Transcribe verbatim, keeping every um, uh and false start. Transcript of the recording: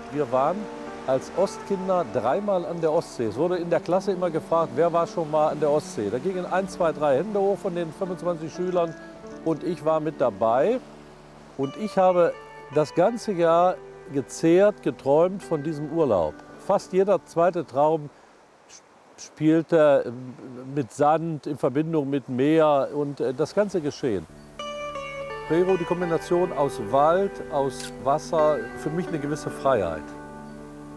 Wir waren als Ostkinder dreimal an der Ostsee. Es wurde in der Klasse immer gefragt, wer war schon mal an der Ostsee. Da gingen ein, zwei, drei Hände hoch von den fünfundzwanzig Schülern und ich war mit dabei. Und ich habe das ganze Jahr gezehrt, geträumt von diesem Urlaub. Fast jeder zweite Traum spielte mit Sand in Verbindung mit Meer und das ganze Geschehen. Prerow, die Kombination aus Wald, aus Wasser, für mich eine gewisse Freiheit.